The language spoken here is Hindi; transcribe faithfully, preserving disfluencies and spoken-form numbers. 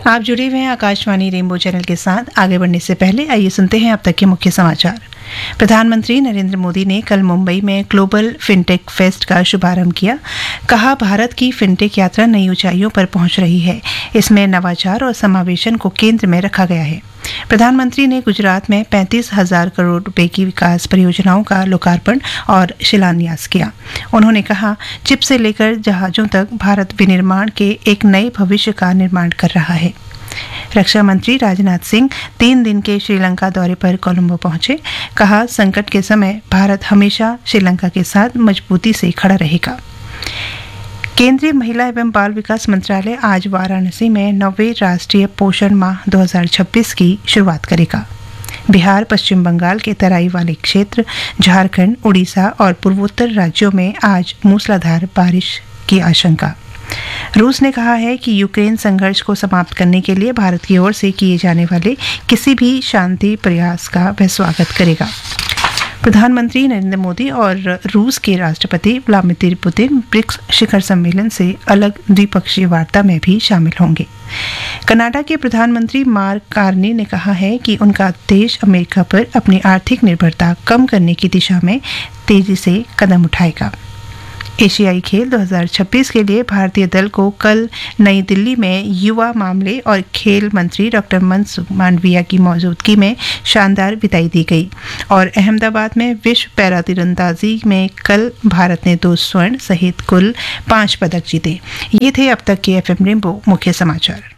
आप जुड़े हुए हैं आकाशवाणी रेनबो चैनल के साथ। आगे बढ़ने से पहले आइए सुनते हैं अब तक के मुख्य समाचार। प्रधानमंत्री नरेंद्र मोदी ने कल मुंबई में ग्लोबल फिनटेक फेस्ट का शुभारंभ किया। कहा, भारत की फिनटेक यात्रा नई ऊंचाइयों पर पहुंच रही है। इसमें नवाचार और समावेशन को केंद्र में रखा गया है। प्रधानमंत्री ने गुजरात में पैंतीस हजार करोड़ रुपए की विकास परियोजनाओं का लोकार्पण और शिलान्यास किया। उन्होंने कहा, चिप से लेकर जहाजों तक भारत विनिर्माण के एक नए भविष्य का निर्माण कर रहा है। रक्षा मंत्री राजनाथ सिंह तीन दिन के श्रीलंका दौरे पर कोलंबो पहुंचे। कहा, संकट के समय भारत हमेशा श्रीलंका के साथ मजबूती से खड़ा रहेगा। केंद्रीय महिला एवं बाल विकास मंत्रालय आज वाराणसी में नौवें राष्ट्रीय पोषण माह दो हज़ार छब्बीस की शुरुआत करेगा। बिहार, पश्चिम बंगाल के तराई वाले क्षेत्र, झारखंड, उड़ीसा और पूर्वोत्तर राज्यों में आज मूसलाधार बारिश की आशंका। रूस ने कहा है कि यूक्रेन संघर्ष को समाप्त करने के लिए भारत की ओर से किए जाने वाले किसी भी शांति प्रयास का वह स्वागत करेगा। प्रधानमंत्री नरेंद्र मोदी और रूस के राष्ट्रपति व्लादिमीर पुतिन ब्रिक्स शिखर सम्मेलन से अलग द्विपक्षीय वार्ता में भी शामिल होंगे। कनाडा के प्रधानमंत्री मार्क कार्नी ने कहा है कि उनका देश अमेरिका पर अपनी आर्थिक निर्भरता कम करने की दिशा में तेजी से कदम उठाएगा। एशियाई खेल दो हज़ार छब्बीस के लिए भारतीय दल को कल नई दिल्ली में युवा मामले और खेल मंत्री डॉक्टर मनसुख मांडविया की मौजूदगी में शानदार विदाई दी गई और अहमदाबाद में विश्व पैरा तीरंदाजी में कल भारत ने दो स्वर्ण सहित कुल पांच पदक जीते। ये थे अब तक के एफ एम रेनबो मुख्य समाचार।